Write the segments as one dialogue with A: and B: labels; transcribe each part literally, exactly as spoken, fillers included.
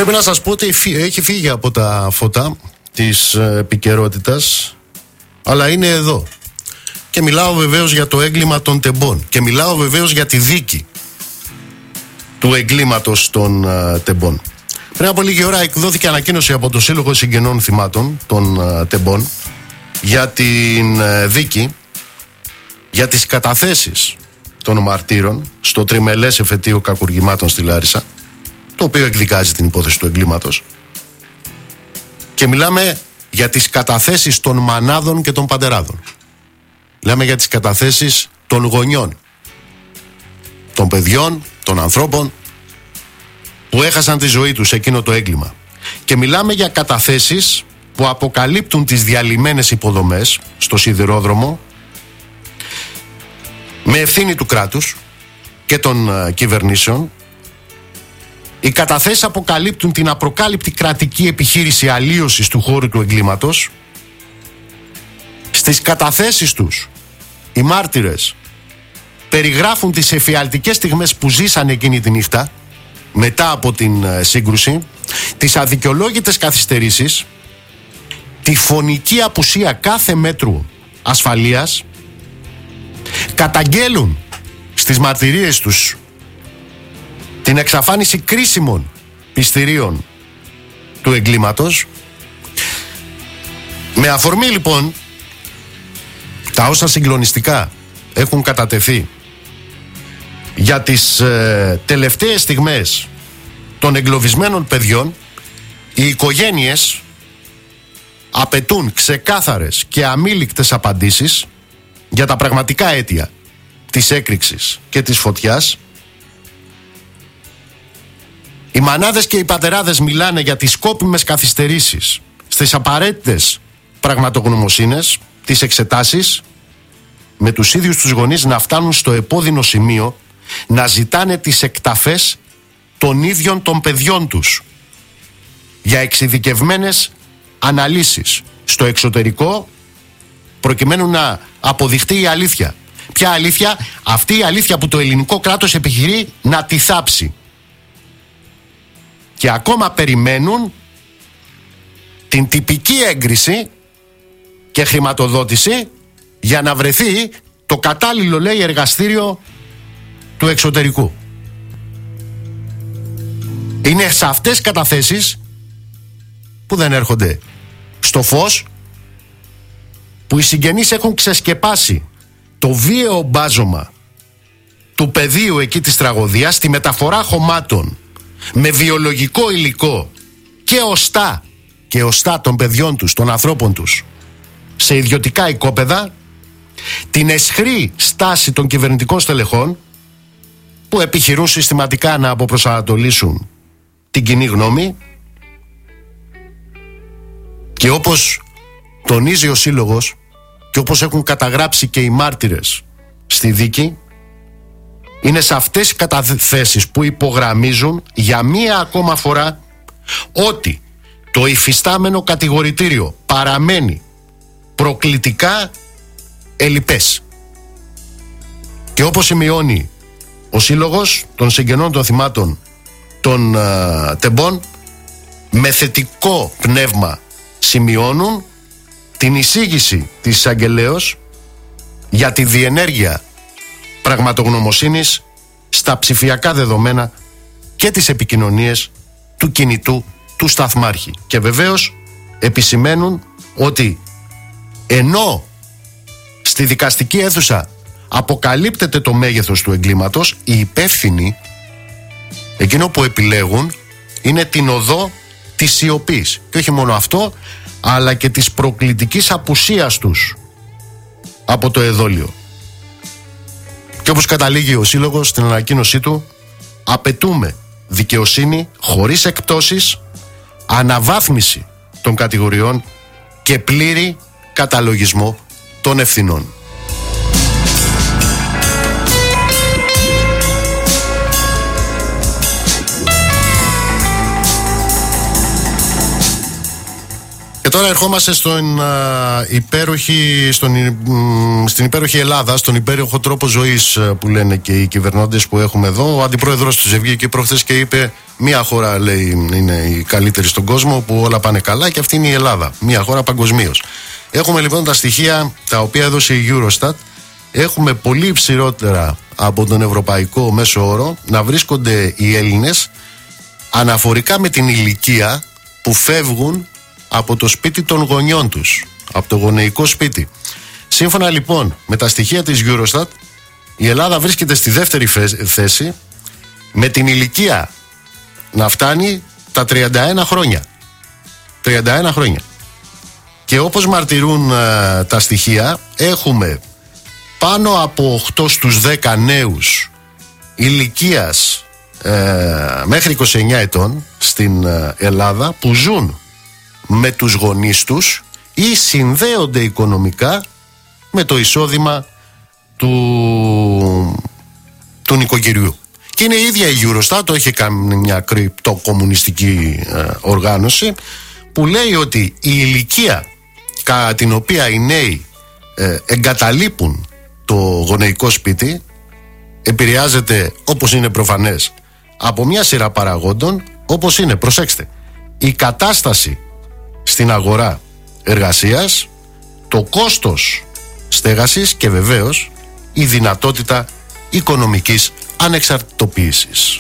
A: Πρέπει να σας πω ότι έχει φύγει από τα φώτα της επικαιρότητας, αλλά είναι εδώ. Και μιλάω βεβαίως για το έγκλημα των τεμπών. Και μιλάω βεβαίως για τη δίκη του εγκλήματος των uh, τεμπών. Πριν από λίγη ώρα εκδόθηκε ανακοίνωση από το Σύλλογο Συγγενών Θυμάτων των uh, τεμπών για την uh, δίκη, για τις καταθέσεις των μαρτύρων στο τριμελές εφετείο κακουργημάτων στη Λάρισα, το οποίο εκδικάζει την υπόθεση του εγκλήματος. Και μιλάμε για τις καταθέσεις των μανάδων και των πατεράδων. Μιλάμε για τις καταθέσεις των γονιών, των παιδιών, των ανθρώπων που έχασαν τη ζωή τους σε εκείνο το έγκλημα. Και μιλάμε για καταθέσεις που αποκαλύπτουν τις διαλυμένες υποδομές στο σιδηρόδρομο με ευθύνη του κράτους και των uh, κυβερνήσεων. Οι καταθέσεις αποκαλύπτουν την απροκάλυπτη κρατική επιχείρηση αλλίωσης του χώρου του εγκλήματος. Στις καταθέσεις τους οι μάρτυρες περιγράφουν τις εφιαλτικές στιγμές που ζήσαν εκείνη τη νύχτα μετά από την uh, σύγκρουση, τις αδικαιολόγητες καθυστερήσεις, τη φωνική απουσία κάθε μέτρου ασφαλείας, καταγγέλουν στις μαρτυρίες τους την εξαφάνιση κρίσιμων πιστηρίων του εγκλήματος. Με αφορμή λοιπόν τα όσα συγκλονιστικά έχουν κατατεθεί για τις ε, τελευταίες στιγμές των εγκλωβισμένων παιδιών, οι οικογένειες απαιτούν ξεκάθαρες και αμήλικτες απαντήσεις για τα πραγματικά αίτια της έκρηξης και της φωτιάς. Οι μανάδες και οι πατεράδες μιλάνε για τις σκόπιμες καθυστερήσεις στις απαραίτητες πραγματογνωμοσύνες, τις εξετάσεις, με τους ίδιους τους γονείς να φτάνουν στο επώδυνο σημείο να ζητάνε τις εκταφές των ίδιων των παιδιών τους για εξειδικευμένες αναλύσεις στο εξωτερικό, προκειμένου να αποδειχτεί η αλήθεια. Ποια αλήθεια? Αυτή η αλήθεια που το ελληνικό κράτος επιχειρεί να τη θάψει. Και ακόμα περιμένουν την τυπική έγκριση και χρηματοδότηση για να βρεθεί το κατάλληλο, λέει, εργαστήριο του εξωτερικού. Είναι σε αυτές καταθέσεις που δεν έρχονται στο φως, που οι συγγενείς έχουν ξεσκεπάσει το βίαιο μπάζωμα του πεδίου εκεί της τραγωδίας, τη μεταφορά χωμάτων με βιολογικό υλικό και οστά και οστά των παιδιών τους, των ανθρώπων τους, σε ιδιωτικά οικόπεδα, την αισχρή στάση των κυβερνητικών στελεχών που επιχειρούν συστηματικά να αποπροσανατολίσουν την κοινή γνώμη. Και όπως τονίζει ο Σύλλογος και όπως έχουν καταγράψει και οι μάρτυρες στη δίκη, είναι σε αυτές οι καταθέσεις που υπογραμμίζουν για μία ακόμα φορά ότι το υφιστάμενο κατηγορητήριο παραμένει προκλητικά ελλειπές. Και όπως σημειώνει ο Σύλλογος των Συγγενών των Θυμάτων των uh, τεμπών, με θετικό πνεύμα σημειώνουν την εισήγηση της εισαγγελέως για τη διενέργεια πραγματογνωμοσύνης στα ψηφιακά δεδομένα και τις επικοινωνίες του κινητού του σταθμάρχη. Και βεβαίως επισημαίνουν ότι ενώ στη δικαστική αίθουσα αποκαλύπτεται το μέγεθος του εγκλήματος, οι υπεύθυνοι εκείνο που επιλέγουν είναι την οδό της σιωπής. Και όχι μόνο αυτό, αλλά και της προκλητικής απουσίας τους από το εδόλιο. Και όπως καταλήγει ο Σύλλογος στην ανακοίνωσή του, απαιτούμε δικαιοσύνη χωρίς εκπτώσεις, αναβάθμιση των κατηγοριών και πλήρη καταλογισμό των ευθυνών. Και τώρα ερχόμαστε στον, α, υπέροχη, στον, μ, στην υπέροχη Ελλάδα, στον υπέροχο τρόπο ζωής που λένε και οι κυβερνώντες που έχουμε εδώ. Ο αντιπρόεδρος του βγήκε προχθές και είπε Μία χώρα λέει είναι η καλύτερη στον κόσμο, που όλα πάνε καλά, και αυτή είναι η Ελλάδα. Μία χώρα παγκοσμίως. Έχουμε λοιπόν τα στοιχεία τα οποία έδωσε η Eurostat. Έχουμε πολύ υψηλότερα από τον ευρωπαϊκό μέσο όρο να βρίσκονται οι Έλληνες αναφορικά με την ηλικία που φεύγουν από το σπίτι των γονιών τους, από το γονεϊκό σπίτι. Σύμφωνα λοιπόν με τα στοιχεία της Eurostat, η Ελλάδα βρίσκεται στη δεύτερη θέση με την ηλικία να φτάνει τα τριάντα ένα χρόνια. τριάντα ένα χρόνια. Και όπως μαρτυρούν ε, τα στοιχεία, έχουμε πάνω από οκτώ στους δέκα νέους ηλικίας ε, μέχρι είκοσι εννιά ετών στην ε, Ελλάδα που ζουν με τους γονείς τους ή συνδέονται οικονομικά με το εισόδημα του, του νοικοκυριού. Και είναι η ίδια η Eurostat, το έχει κάνει μια κρυπτοκομμουνιστική ε, οργάνωση, που λέει ότι η ηλικία κατά την οποία οι νέοι ε, εγκαταλείπουν το γονεϊκό σπίτι επηρεάζεται, όπως είναι προφανές, από μια σειρά παραγόντων, όπως είναι, προσέξτε, η κατάσταση στην αγορά εργασίας, το κόστος στέγασης και βεβαίως η δυνατότητα οικονομικής ανεξαρτητοποίησης.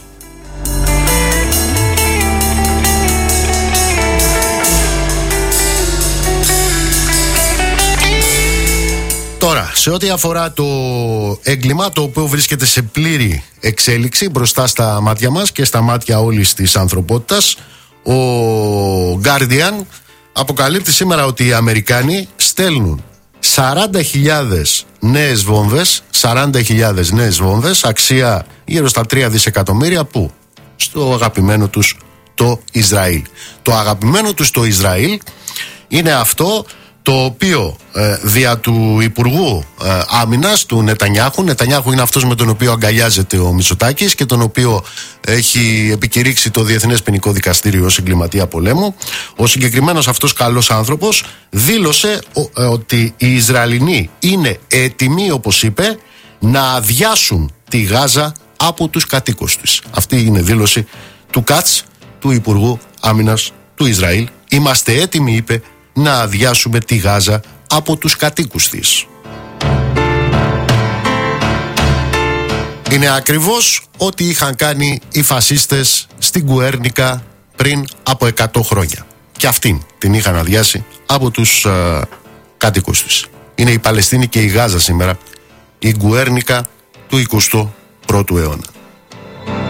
A: Τώρα, σε ό,τι αφορά το έγκλημα, το οποίο βρίσκεται σε πλήρη εξέλιξη μπροστά στα μάτια μας και στα μάτια όλης της ανθρωπότητας, ο Guardian αποκαλύπτει σήμερα ότι οι Αμερικάνοι στέλνουν σαράντα χιλιάδες νέες βόμβες, σαράντα χιλιάδες νέες βόμβες, αξία γύρω στα τρία δισεκατομμύρια, που στο αγαπημένο τους το Ισραήλ. Το αγαπημένο τους το Ισραήλ είναι αυτό το οποίο ε, δια του Υπουργού ε, Άμυνας του Νετανιάχου, Νετανιάχου είναι αυτός με τον οποίο αγκαλιάζεται ο Μητσοτάκης και τον οποίο έχει επικηρύξει το Διεθνές Ποινικό Δικαστήριο ως εγκληματία πολέμου, ο συγκεκριμένος αυτός καλός άνθρωπος δήλωσε ο, ε, ότι οι Ισραηλινοί είναι έτοιμοι, όπως είπε, να αδειάσουν τη Γάζα από τους κατοίκους τους. Αυτή είναι δήλωση του Κάτς, του Υπουργού Άμυνας του Ισραήλ. Είμαστε έτοιμοι, είπε, να αδειάσουμε τη Γάζα από τους κατοίκους της. Είναι ακριβώς ό,τι είχαν κάνει οι φασίστες στην Κουέρνικα πριν από εκατό χρόνια. Και αυτήν την είχαν αδειάσει από τους α, κατοίκους της. Είναι η Παλαιστίνη και η Γάζα σήμερα, η Κουέρνικα του εικοστού πρώτου αιώνα.